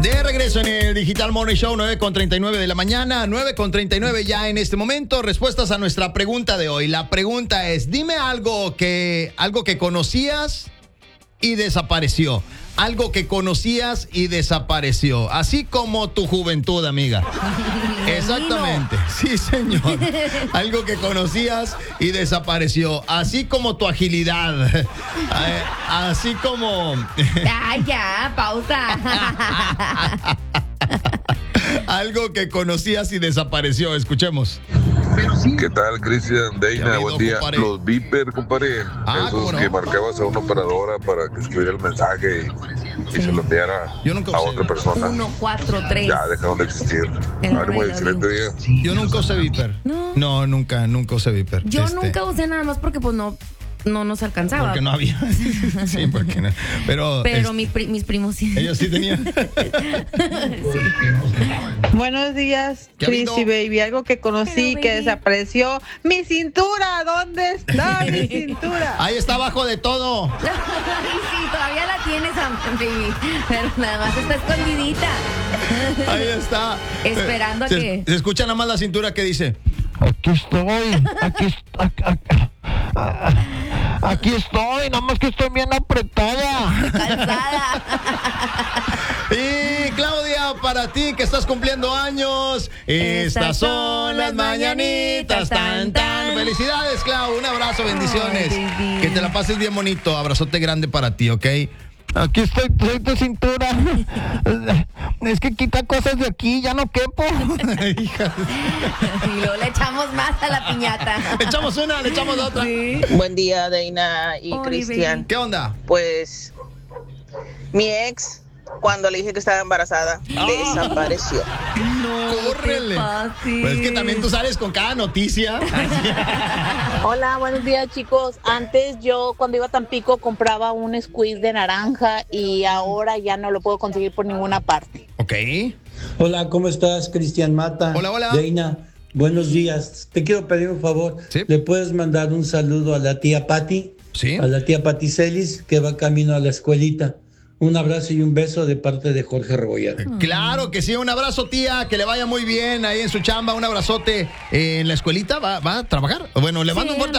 De regreso en el Digital Morning Show, 9:39 de la mañana, 9:39 ya en este momento. Respuestas a nuestra pregunta de hoy. La pregunta es, dime algo que conocías y desapareció. Algo que conocías y desapareció. Así como tu juventud, amiga. Exactamente. Sí, señor. Algo que conocías y desapareció. Así como tu agilidad. Así como... Ay, ya, pausa. Algo que conocías y desapareció. Escuchemos. ¿Qué tal, Cristian? Deina, buen día. Compadre. Los beeper, compadre. ¿cómo Esos no? que marcabas a una operadora para que escribiera el mensaje y se lo enviara Yo nunca a usé. otra persona. 1, 4, 3. Ya dejaron de existir. El Ánimo, rey excelente día. Yo nunca usé Viper. No. Nunca usé Viper. Yo nunca usé nada más porque pues no nos alcanzaba. Porque no había. Sí, porque no. Pero mis primos sí. ellos sí tenían. Buenos días, ¿Qué ha habido? Chrissy Baby. Algo que conocí Pero, que baby. desapareció. ¡Mi cintura! ¿Dónde está mi cintura? Ahí está abajo de todo. Sí, todavía la tienes, baby. Pero nada más está escondidita. Ahí está. Esperando a que... Se escucha nada más la cintura que dice. Aquí estoy, aquí estoy, nada más que estoy bien apretada. Calzada. Y Claudia, para ti que estás cumpliendo años, estas son las mañanitas, tan tan. Felicidades, Clau, un abrazo, bendiciones. Ay, Que te la pases bien bonito, abrazote grande para ti, ¿ok? Aquí estoy, soy tu cintura. Es que quita cosas de aquí, ya no quepo. Hija, Y luego le echamos más a la piñata. le echamos una, le echamos otra. Sí. Buen día, Deina y Oli, Cristian. ¿Qué onda? Pues mi ex, cuando le dije que estaba embarazada, desapareció. Córrele. qué fácil. Pues es que también tú sales con cada noticia. Hola, buenos días, chicos. Antes yo cuando iba a Tampico compraba un squeeze de naranja y ahora ya no lo puedo conseguir por ninguna parte. Ok. Hola, ¿cómo estás? Cristian Mata. Hola, hola. Deina, buenos días. Te quiero pedir un favor. Sí. ¿Le puedes mandar un saludo a la tía Patti? Sí. A la tía Patti Celis, que va camino a la escuelita. Un abrazo y un beso de parte de Jorge Rebollar. Claro que sí, un abrazo, tía, que le vaya muy bien ahí en su chamba, un abrazote en la escuelita, ¿va a trabajar? Bueno, le mando un fuerte